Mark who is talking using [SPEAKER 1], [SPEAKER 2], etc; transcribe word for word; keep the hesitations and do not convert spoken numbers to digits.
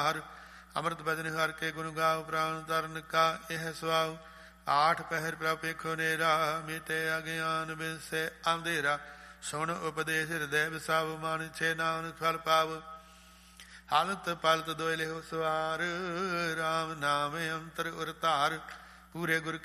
[SPEAKER 1] ਧਾਰ। ਅੰਮ੍ਰਿਤ ਭਜਨ ਹਰਿ ਕੇ ਗੁਣ ਗਾਓ, ਪ੍ਰਾਣ ਤਰਨ ਕਾ ਇਹ ਸੁਆਉ। ਆਠ ਪਹਿਰ ਪ੍ਰਭ ਪੇਖੋ ਨੇਰਾ, ਮੀਤੇ ਅਗਿਆਨ ਬਿਨਸੇ ਅੰਧੇਰਾ। ਸੁਣ ਉਪਦੇਸ਼ ਹਿਰਦੈ ਵਸਾਵ, ਮਨ ਛੇ ਨਾਨਕ ਫਲ ਪਾਵ। ਹਾਲਤ ਪਲਤ ਦੋਇ ਲਿਹੁ ਸਵਾਰ, ਰਾਮ ਨਾਮ ਅੰਤਰ ਉਰ ਧਾਰ। ਪੂਰੇ ਗੁਰ